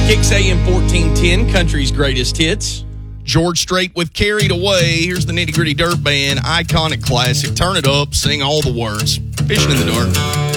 Kicks AM 1410, country's greatest hits. George Strait with Carried Away. Here's the Nitty Gritty Dirt Band, iconic classic. Turn it up, sing all the words. Fishing in the Dark.